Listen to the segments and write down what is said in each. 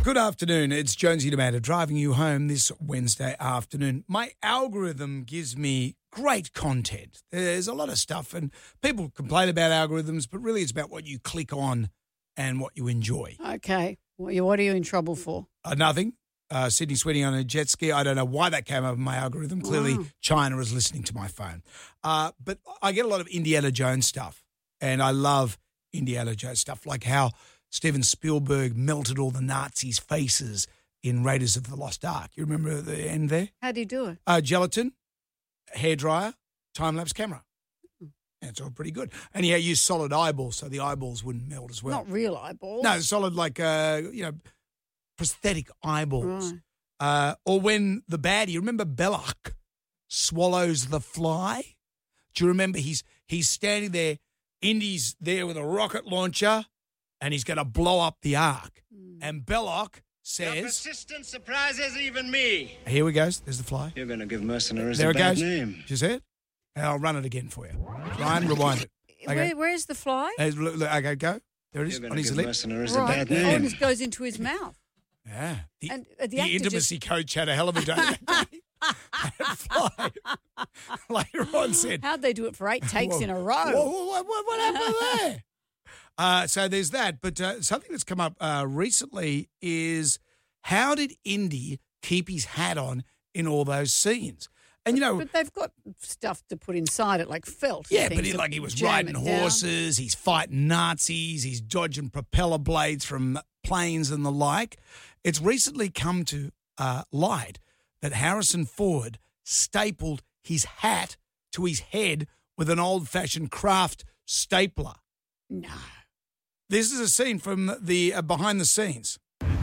Good afternoon. It's Jonesy Demanda driving you home this Wednesday afternoon. My algorithm gives me great content. There's a lot of stuff, and people complain about algorithms, but really it's about what you click on and what you enjoy. Okay. What are you in trouble for? Nothing. Sydney Sweeney on a jet ski. I don't know why that came up in my algorithm. Clearly, China is listening to my phone. But I get a lot of Indiana Jones stuff, and I love Indiana Jones stuff, like how Steven Spielberg melted all the Nazis' faces in Raiders of the Lost Ark. You remember the end there? How do you do it? Gelatin, hairdryer, time-lapse camera. It's all pretty good. And he used solid eyeballs so the eyeballs wouldn't melt as well. Not real eyeballs. No, solid prosthetic eyeballs. Right. Or when the baddie, remember Belloc swallows the fly? Do you remember he's standing there, Indy's there with a rocket launcher, and he's going to blow up the Ark. And Belloc says... Your persistence surprises even me. Here we go. There's the fly. You're going to give mercenaries there a it bad goes. name. You see it? And I'll run it again for you. Ryan, rewind it. Okay. Where's the fly? Okay, go. There it is. You're on going to his give lip. mercenaries a bad name. Oh, it goes into his mouth. Yeah. And the intimacy coach had a hell of a day that day. Fly. Later on said... How'd they do it for 8 takes in a row? What happened there? So there's that. But something that's come up recently is how did Indy keep his hat on in all those scenes? And, but they've got stuff to put inside it, like felt. Yeah, but he was riding horses, he's fighting Nazis, he's dodging propeller blades from planes and the like. It's recently come to light that Harrison Ford stapled his hat to his head with an old-fashioned craft stapler. No. This is a scene from the behind the scenes.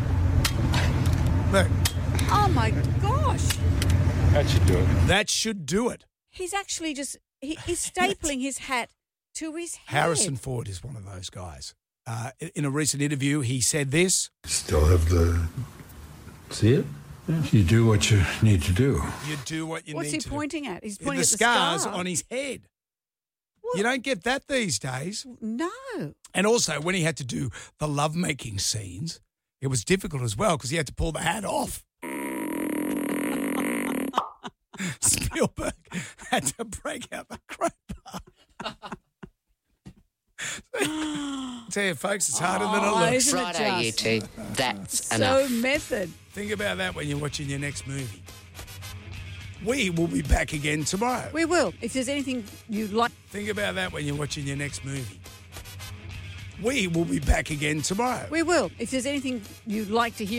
Look. Oh, my gosh. That should do it. That should do it. He's actually he's stapling his hat to his head. Harrison Ford is one of those guys. In a recent interview, he said this. Still have see it? Yeah. You do what you need to do. You do what you need to do. What's he pointing at? He's pointing at the scars on his head. What? You don't get that these days. No. And also, when he had to do the lovemaking scenes, it was difficult as well because he had to pull the hat off. Spielberg had to break out the crowbar. Tell you, folks, it's harder than it looks. Friday, you two. That's so enough. method. Think about that when you're watching your next movie. We will be back again tomorrow. We will. If there's anything you'd like... Think about that when you're watching your next movie. We will be back again tomorrow. We will. If there's anything you'd like to hear...